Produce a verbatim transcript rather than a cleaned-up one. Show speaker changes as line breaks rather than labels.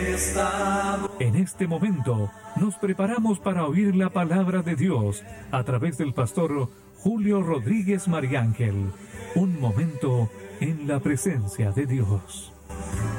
En este momento nos preparamos para oír la palabra de Dios a través del pastor Julio Rodríguez Mariángel. Un momento en la presencia de Dios.